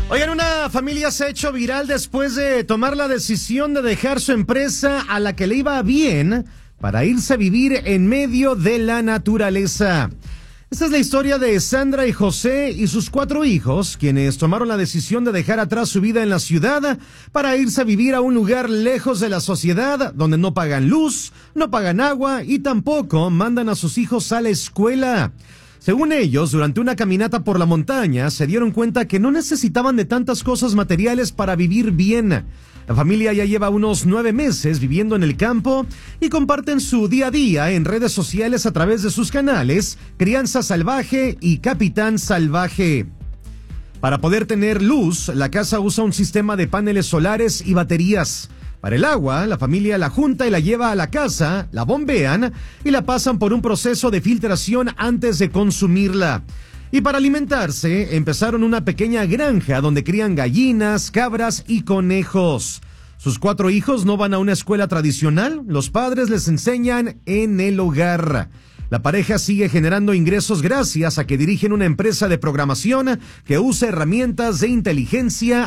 Oigan, una familia se ha hecho viral después de tomar la decisión de dejar su empresa a la que le iba bien para irse a vivir en medio de la naturaleza. Esta es la historia de Sandra y José y sus 4 hijos, quienes tomaron la decisión de dejar atrás su vida en la ciudad para irse a vivir a un lugar lejos de la sociedad, donde no pagan luz, no pagan agua y tampoco mandan a sus hijos a la escuela. Según ellos, durante una caminata por la montaña, se dieron cuenta que no necesitaban de tantas cosas materiales para vivir bien. La familia ya lleva unos 9 meses viviendo en el campo y comparten su día a día en redes sociales a través de sus canales Crianza Salvaje y Capitán Salvaje. Para poder tener luz, la casa usa un sistema de paneles solares y baterías. Para el agua, la familia la junta y la lleva a la casa, la bombean y la pasan por un proceso de filtración antes de consumirla. Y para alimentarse, empezaron una pequeña granja donde crían gallinas, cabras y conejos. Sus 4 hijos no van a una escuela tradicional, los padres les enseñan en el hogar. La pareja sigue generando ingresos gracias a que dirigen una empresa de programación que usa herramientas de inteligencia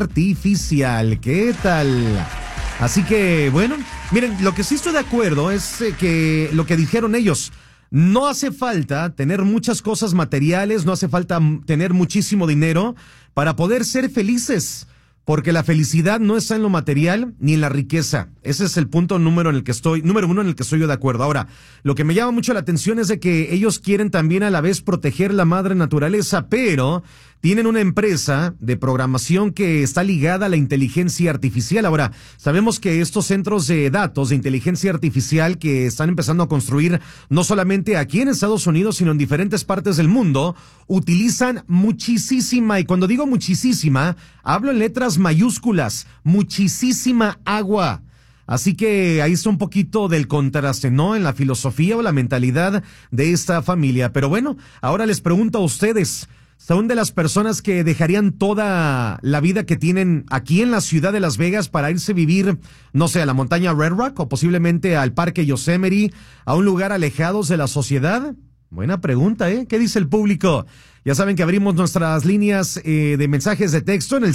artificial. ¿Qué tal? Así que, bueno, miren, lo que sí estoy de acuerdo es que lo que dijeron ellos, no hace falta tener muchas cosas materiales, no hace falta tener muchísimo dinero para poder ser felices, porque la felicidad no está en lo material ni en la riqueza. Ese es el punto número 1 en el que estoy yo de acuerdo. Ahora, lo que me llama mucho la atención es de que ellos quieren también a la vez proteger la madre naturaleza, pero tienen una empresa de programación que está ligada a la inteligencia artificial. Ahora, sabemos que estos centros de datos de inteligencia artificial que están empezando a construir no solamente aquí en Estados Unidos, sino en diferentes partes del mundo, utilizan muchísima, y cuando digo muchísima, hablo en letras mayúsculas, muchísima agua. Así que ahí está un poquito del contraste, ¿no? En la filosofía o la mentalidad de esta familia. Pero bueno, ahora les pregunto a ustedes, ¿son de las personas que dejarían toda la vida que tienen aquí en la ciudad de Las Vegas para irse a vivir, no sé, a la montaña Red Rock o posiblemente al parque Yosemite, a un lugar alejados de la sociedad? Buena pregunta, ¿eh? ¿Qué dice el público? Ya saben que abrimos nuestras líneas de mensajes de texto en el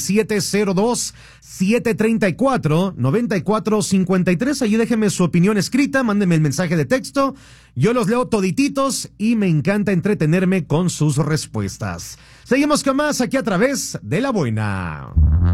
702-734-9453. Allí déjenme su opinión escrita, mándenme el mensaje de texto. Yo los leo todititos y me encanta entretenerme con sus respuestas. Seguimos con más aquí a través de La Buena.